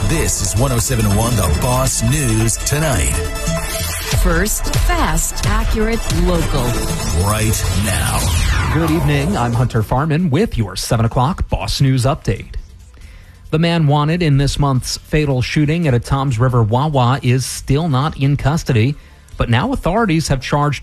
This is 107.1 The Boss News Tonight. First, fast, accurate, local. Right now. Good evening. I'm Hunter Farman with your 7 o'clock Boss News Update. The man wanted in this month's fatal shooting at a Toms River Wawa is still not in custody, but now authorities have charged